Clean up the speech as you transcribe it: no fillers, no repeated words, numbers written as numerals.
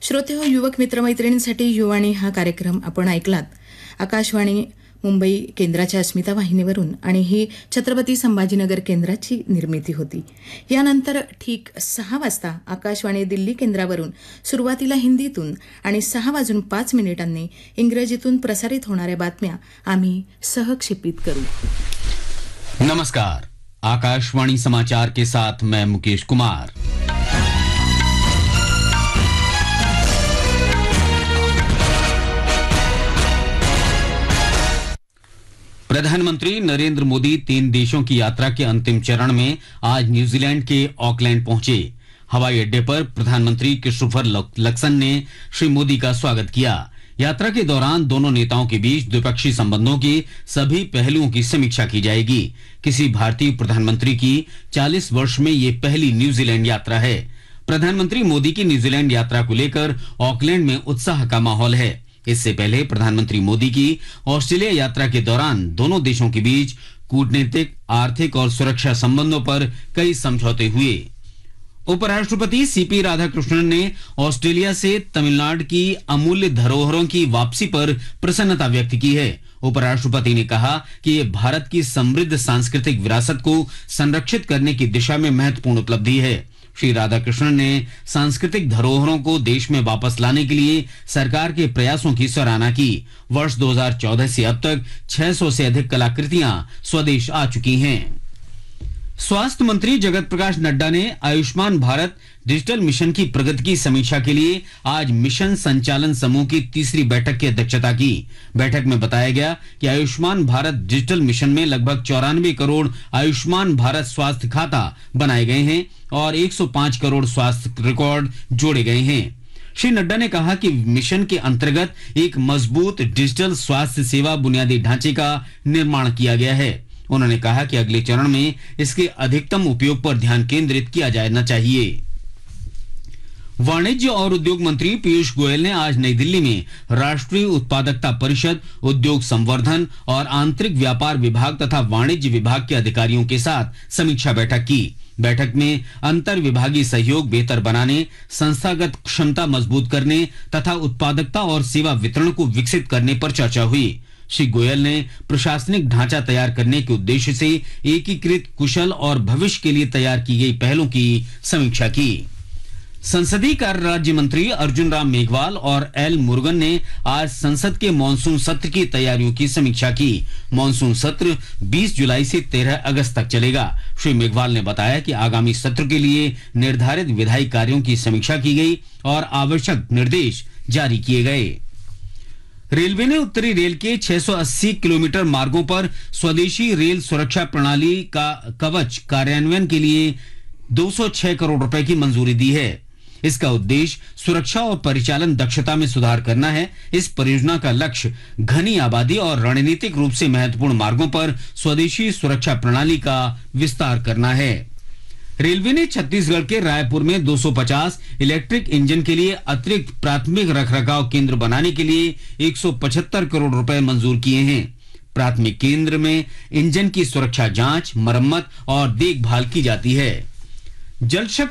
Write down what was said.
श्रोते हो, युवक मित्रमैत्रिणींसाठी युवाणी हा कार्यक्रम आपण ऐकलात. आकाशवाणी मुंबई केंद्राच्या अस्मिता वाहिनीवरून आणि ही छत्रपती संभाजीनगर केंद्राची निर्मिती होती. यानंतर ठीक 6 वाजता आकाशवाणी दिल्ली केंद्रावरून सुरुवातीला हिंदीतून आणि 6:05 इंग्रजीतून प्रसारित होणाऱ्या बातम्या आम्ही सहक्षेपित करू. नमस्कार, आकाशवाणी समाचार के साथ मैं मुकेश कुमार. प्रधानमंत्री नरेंद्र मोदी 3 देशों की यात्रा के अंतिम चरण में आज न्यूजीलैंड के ऑकलैंड पहुंचे. हवाई अड्डे पर प्रधानमंत्री क्रिस्टोफर लक्सन ने श्री मोदी का स्वागत किया. यात्रा के दौरान दोनों नेताओं के बीच द्विपक्षीय संबंधों के सभी पहलुओं की समीक्षा की जाएगी. किसी भारतीय प्रधानमंत्री की 40 वर्ष में ये पहली न्यूजीलैंड यात्रा है. प्रधानमंत्री मोदी की न्यूजीलैंड यात्रा को लेकर ऑकलैंड में उत्साह का माहौल है. इससे पहले प्रधानमंत्री मोदी की ऑस्ट्रेलिया यात्रा के दौरान दोनों देशों के बीच कूटनीतिक, आर्थिक और सुरक्षा संबंधों पर कई समझौते हुए. उपराष्ट्रपति सीपी राधाकृष्णन ने ऑस्ट्रेलिया से तमिलनाडु की अमूल्य धरोहरों की वापसी पर प्रसन्नता व्यक्त की है. उपराष्ट्रपति ने कहा कि ये भारत की समृद्ध सांस्कृतिक विरासत को संरक्षित करने की दिशा में महत्वपूर्ण उपलब्धि है. श्री राधाकृष्णन ने सांस्कृतिक धरोहरों को देश में वापस लाने के लिए सरकार के प्रयासों की सराहना की. वर्ष 2014 से अब तक 600 से अधिक कलाकृतियां स्वदेश आ चुकी हैं. स्वास्थ्य मंत्री जगत प्रकाश नड्डा ने आयुष्मान भारत डिजिटल मिशन की प्रगति की समीक्षा के लिए आज मिशन संचालन समूह की तीसरी बैठक की अध्यक्षता की. बैठक में बताया गया कि आयुष्मान भारत डिजिटल मिशन में लगभग 94 करोड़ आयुष्मान भारत स्वास्थ्य खाता बनाए गए हैं और 105 करोड़ स्वास्थ्य रिकॉर्ड जोड़े गए हैं. श्री नड्डा ने कहा कि मिशन के अंतर्गत एक मजबूत डिजिटल स्वास्थ्य सेवा बुनियादी ढांचे का निर्माण किया गया है. उन्होंने कहा कि अगले चरण में इसके अधिकतम उपयोग पर ध्यान केंद्रित किया जाना चाहिए. वाणिज्य और उद्योग मंत्री पीयूष गोयल ने आज नई दिल्ली में राष्ट्रीय उत्पादकता परिषद, उद्योग संवर्धन और आंतरिक व्यापार विभाग तथा वाणिज्य विभाग के अधिकारियों के साथ समीक्षा बैठक की. बैठक में अंतर विभागीय सहयोग बेहतर बनाने, संस्थागत क्षमता मजबूत करने तथा उत्पादकता और सेवा वितरण को विकसित करने पर चर्चा हुई. श्री गोयल ने प्रशासनिक ढांचा तैयार करने के उद्देश्य से एकीकृत, कुशल और भविष्य के लिए तैयार की गई पहलों की समीक्षा की. संसदीय कार्य राज्य मंत्री अर्जुन राम मेघवाल और एल मुरुगन ने आज संसद के मानसून सत्र की तैयारियों की समीक्षा की. मानसून सत्र 20 जुलाई से 13 अगस्त तक चलेगा. श्री मेघवाल ने बताया कि आगामी सत्र के लिए निर्धारित विधायी कार्यों की समीक्षा की गई और आवश्यक निर्देश जारी किए गए. रेलवे ने उत्तरी रेल के 680 किलोमीटर मार्गों पर स्वदेशी रेल सुरक्षा प्रणाली का कवच कार्यान्वयन के लिए 206 करोड़ रुपए की मंजूरी दी है. इसका उद्देश्य सुरक्षा और परिचालन दक्षता में सुधार करना है. इस परियोजना का लक्ष्य घनी आबादी और रणनीतिक रूप से महत्वपूर्ण मार्गों पर स्वदेशी सुरक्षा प्रणाली का विस्तार करना है. रेलवे ने छत्तीसगढ़ के रायपुर में 250 इलेक्ट्रिक इंजन के लिए अतिरिक्त प्राथमिक रखरखाव केंद्र बनाने के लिए 175 करोड़ रुपए मंजूर किए हैं. प्राथमिक केंद्र में इंजन की सुरक्षा जांच, मरम्मत और देखभाल की जाती है. जल शक्ति